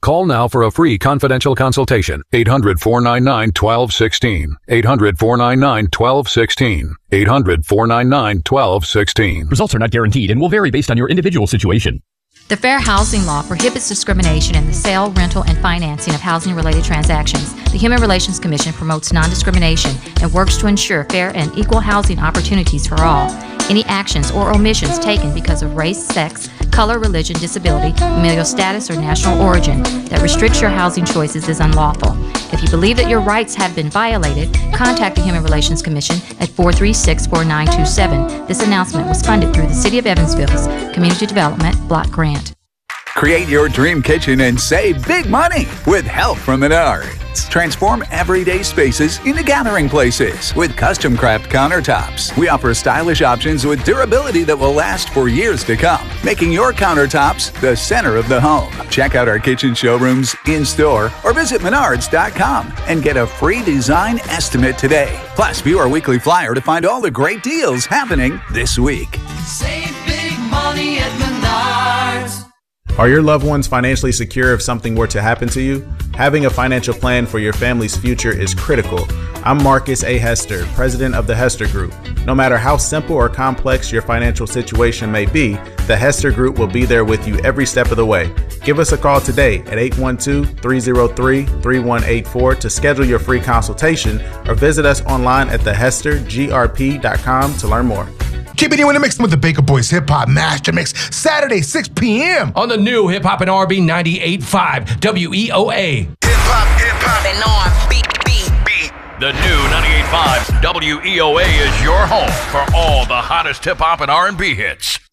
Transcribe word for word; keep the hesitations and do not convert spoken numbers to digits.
Call now for a free confidential consultation. eight hundred, four nine nine, one two one six. eight hundred, four nine nine, one two one six. eight hundred, four nine nine, one two one six. Results are not guaranteed and will vary based on your individual situation. The Fair Housing Law prohibits discrimination in the sale, rental, and financing of housing-related transactions. The Human Relations Commission promotes non-discrimination and works to ensure fair and equal housing opportunities for all. Any actions or omissions taken because of race, sex, color, religion, disability, familial status, or national origin that restricts your housing choices is unlawful. If you believe that your rights have been violated, contact the Human Relations Commission at four three six, four nine two seven. This announcement was funded through the City of Evansville's Community Development Block Grant. Create your dream kitchen and save big money with help from Menards. Transform everyday spaces into gathering places with custom craft countertops. We offer stylish options with durability that will last for years to come, making your countertops the center of the home. Check out our kitchen showrooms in-store or visit menards dot com and get a free design estimate today. Plus, view our weekly flyer to find all the great deals happening this week. Save big money at Menards. Are your loved ones financially secure if something were to happen to you? Having a financial plan for your family's future is critical. I'm Marcus A. Hester, president of the Hester Group. No matter how simple or complex your financial situation may be, the Hester Group will be there with you every step of the way. Give us a call today at eight one two, three zero three, three one eight four to schedule your free consultation or visit us online at the hester g r p dot com to learn more. Keeping you in the mix with the Baker Boys Hip Hop Master Mix, Saturday, six p.m. on the new Hip Hop and R and B ninety-eight point five W E O A. Hip Hop, Hip Hop and R and B. The new ninety-eight point five W E O A is your home for all the hottest hip hop and R and B hits.